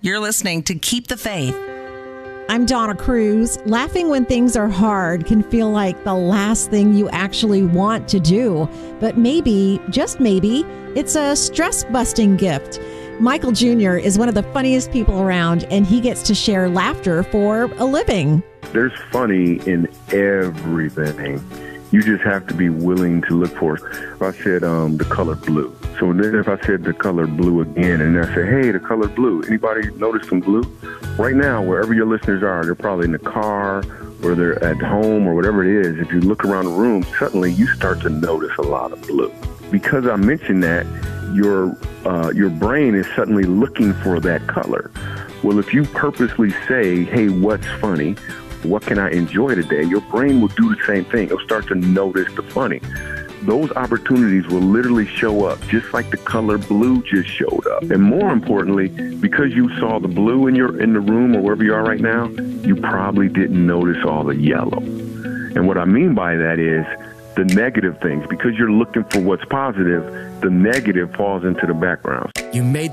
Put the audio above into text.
You're listening to Keep the Faith. I'm Donna Cruz. Laughing when things are hard can feel like the last thing you actually want to do. But maybe, just maybe, it's a stress-busting gift. Michael Jr. is one of the funniest people around, and he gets to share laughter for a living. There's funny in everything. You just have to be willing to look for it. If I said the color blue. So then if I said the color blue again, and I say, hey, the color blue. Anybody notice some blue? Right now, wherever your listeners are, they're probably in the car or they're at home or whatever it is. If you look around the room, suddenly you start to notice a lot of blue. Because I mentioned that, your brain is suddenly looking for that color. Well, if you purposely say, hey, what's funny? What can I enjoy today? Your brain will do the same thing. It'll start to notice the funny. Those opportunities will literally show up just like the color blue just showed up. And more importantly, because you saw the blue in the room or wherever you are right now, you probably didn't notice all the yellow. And what I mean by that is the negative things. Because you're looking for what's positive, the negative falls into the background. You made